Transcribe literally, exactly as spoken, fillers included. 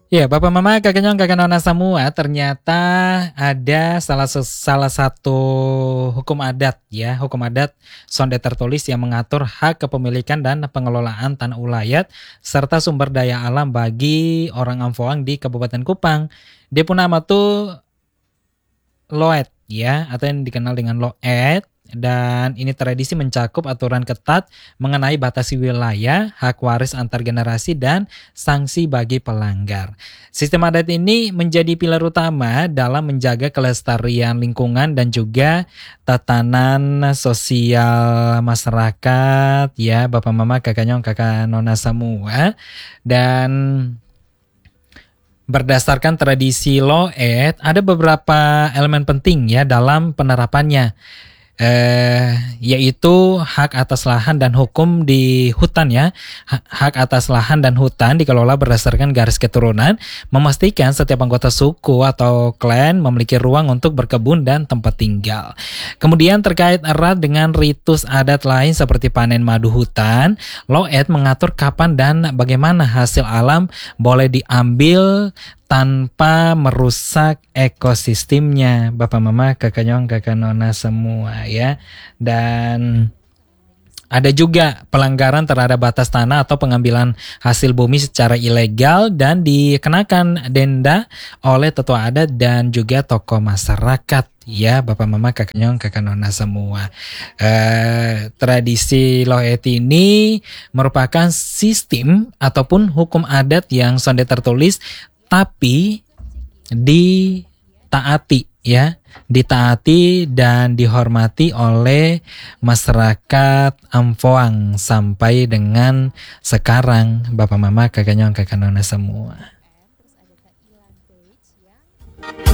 Ya, Bapak Mama, Kakak Nyong, Kakak Nona semua, ternyata ada salah ses- salah satu hukum adat ya, hukum adat sonde tertulis yang mengatur hak kepemilikan dan pengelolaan tanah ulayat serta sumber daya alam bagi orang Amfoang di Kabupaten Kupang. Dia pun nama tuh Loet ya, atau yang dikenal dengan Loet, dan ini tradisi mencakup aturan ketat mengenai batasi wilayah, hak waris antar generasi dan sanksi bagi pelanggar. Sistem adat ini menjadi pilar utama dalam menjaga kelestarian lingkungan dan juga tatanan sosial masyarakat ya, Bapak Mama, Kakak Nyong, Kakak Nona semua. Dan berdasarkan tradisi Loed, ada beberapa elemen penting ya dalam penerapannya, eh, yaitu hak atas lahan dan hukum di hutan ya. Ha- Hak atas lahan dan hutan dikelola berdasarkan garis keturunan, memastikan setiap anggota suku atau klan memiliki ruang untuk berkebun dan tempat tinggal. Kemudian terkait erat dengan ritus adat lain seperti panen madu hutan, Loed mengatur kapan dan bagaimana hasil alam boleh diambil tanpa merusak ekosistemnya, Bapak Mama, Kakak Nyong, Kakak Nona semua ya. Dan ada juga pelanggaran terhadap batas tanah atau pengambilan hasil bumi secara ilegal dan dikenakan denda oleh tetua adat dan juga tokoh masyarakat ya, Bapak Mama, Kakak Nyong, Kakak Nona semua. Eh, tradisi Loet ini merupakan sistem ataupun hukum adat yang sonde tertulis tapi ditaati ya, ditaati dan dihormati oleh masyarakat Amfoang sampai dengan sekarang, Bapak Mama, Kakak Nyong, Kakak Nona semua.